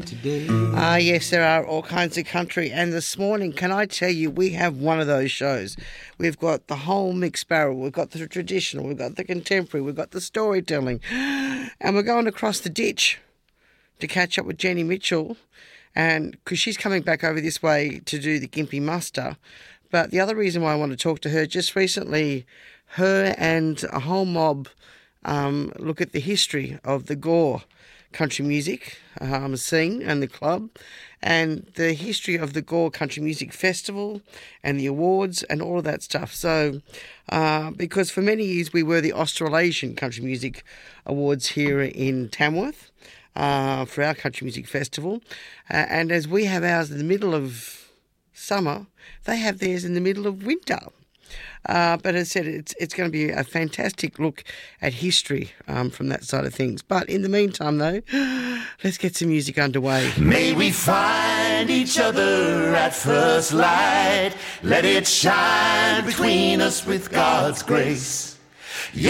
today. Yes, there are all kinds of country. And this morning, can I tell you, we have one of those shows. We've got the whole mixed barrel. We've got the traditional. We've got the contemporary. We've got the storytelling. And we're going across the ditch to catch up with Jenny Mitchell. And because she's coming back over this way to do the Gympie muster. But the other reason why I want to talk to her, just recently, her and a whole mob look at the history of the Gore country music scene and the club, and the history of the Gore Country Music Festival and the awards and all of that stuff. So, because for many years we were the Australasian Country Music Awards here in Tamworth for our Country Music Festival, and as we have ours in the middle of summer, they have theirs in the middle of winter. But as I said, it's going to be a fantastic look at history from that side of things. But in the meantime, though, let's get some music underway. May we find each other at first light. Let it shine between us with God's grace.